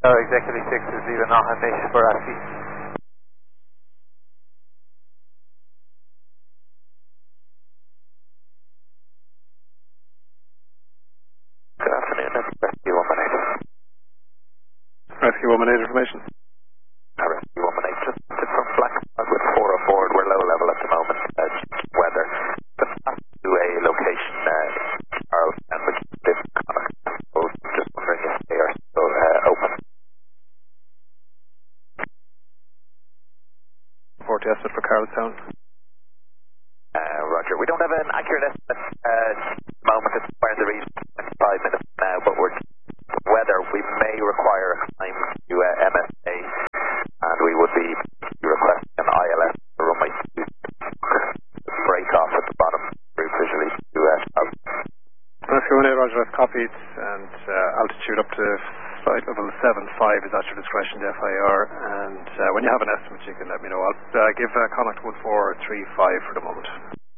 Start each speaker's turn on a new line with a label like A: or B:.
A: Executive 6 is leaving Nahan for ASCII.
B: Good afternoon, that's Rescue 118.
C: Rescue 118 information.
B: Rescue 118, just from Black Flag with 4 on board. We're low level at the moment, weather. But back to a location in Charlestown, which is different Connacht. So just wondering if they are still open.
C: 40 estimate for Charlestown.
B: Roger. We don't have an accurate estimate at the moment. It's somewhere in the region of 25 minutes now, but we're weather. We may require a climb to MSA, and we would be requesting an ILS for runway 2 break off at the bottom through visually to
C: Rescue 118, Roger, that's copied, and altitude up to flight level 75 is at your discretion, the FIR, and when you have an estimate you can let me know. I'll give Connacht 1435 for the moment.